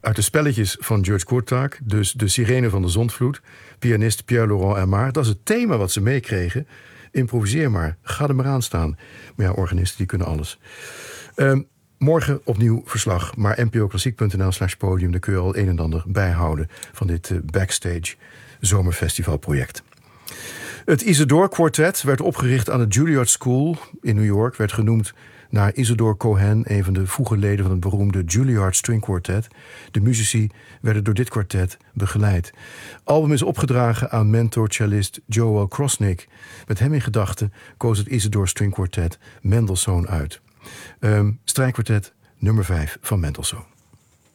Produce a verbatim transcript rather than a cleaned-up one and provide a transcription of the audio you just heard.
uit de spelletjes van George Courtauld, dus De Sirene van de Zondvloed, pianist Pierre-Laurent Aimard. Dat is het thema wat ze meekregen. Improviseer maar, ga er maar aan staan. Maar ja, organisten die kunnen alles. Um, morgen opnieuw verslag, maar n p o klassiek punt n l slash podium, daar kun je al een en ander bijhouden van dit uh, backstage zomerfestivalproject. Het Isidore Quartet werd opgericht aan de Juilliard School in New York, werd genoemd naar Isidore Cohen, een van de vroege leden van het beroemde Juilliard String Quartet. De muzici werden door dit kwartet begeleid. Het album is opgedragen aan mentor-cellist Joel Krosnick. Met hem in gedachten koos het Isidore String Quartet Mendelssohn uit. Um, Strijkkwartet nummer vijf van Mendelssohn.